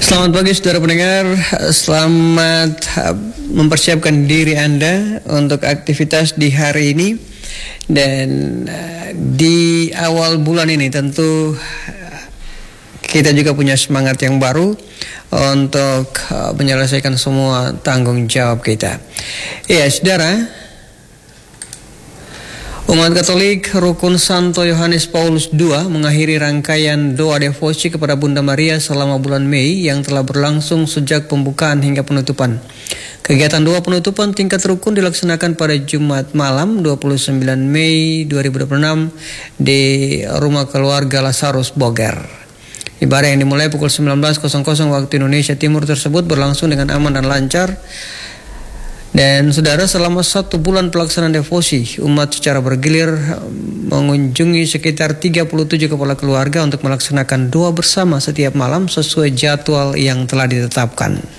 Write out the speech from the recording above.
Selamat pagi saudara pendengar, selamat mempersiapkan diri Anda untuk aktivitas di hari ini. Dan di awal bulan ini tentu kita juga punya semangat yang baru untuk menyelesaikan semua tanggung jawab kita. Ya saudara, umat Katolik Rukun Santo Yohanes Paulus II mengakhiri rangkaian doa devosi kepada Bunda Maria selama bulan Mei yang telah berlangsung sejak pembukaan hingga penutupan. Kegiatan doa penutupan tingkat rukun dilaksanakan pada Jumat malam 29 Mei 2026 di Rumah Keluarga Lazarus Boger. Ibadah yang dimulai pukul 19.00 waktu Indonesia Timur tersebut berlangsung dengan aman dan lancar. Dan saudara, selama 1 bulan pelaksanaan devosi, umat secara bergilir mengunjungi sekitar 37 kepala keluarga untuk melaksanakan doa bersama setiap malam sesuai jadwal yang telah ditetapkan.